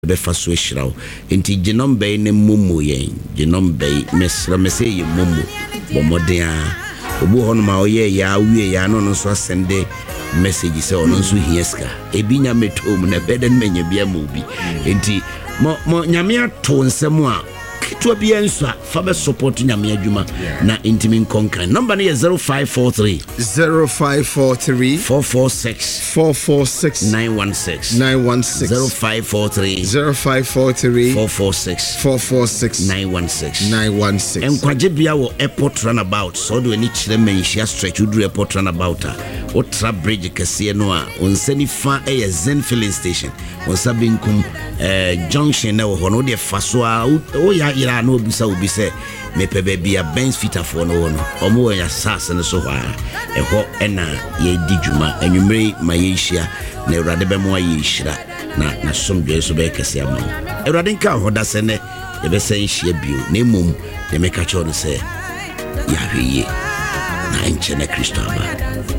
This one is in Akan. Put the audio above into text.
be fa so hirawo enti genom bay ne mumu yen genom bay mesra mese ye mumu bo modern obu hono ma oye ya wie ya no so sende message say ono so hieska ebi nya metom na beden menya bia ma obi enti mo nyame ato nsem a to be answer for the support nyame adwuma na intimin conquer number is 0543 446 916 0543 446 916 enkwaje bia wo airport runabout so do any chire menhia stretch udru airport runabout o tra bridge kase no a onsani fa e Zen filling station onsabinkum junction na wo hono de faso a o ya ira na obisa obi se mepe bia Benz fitafo no wono omo ya sase no so ha eho ena ye dijuma anwumre ma ye hia na Ewurade be mo aye hira na somdwe so be kase ama Ewurade nka hoda se ne ye be se hia bio na emom ye meka cho no se ya hweye na enche na Kristo aba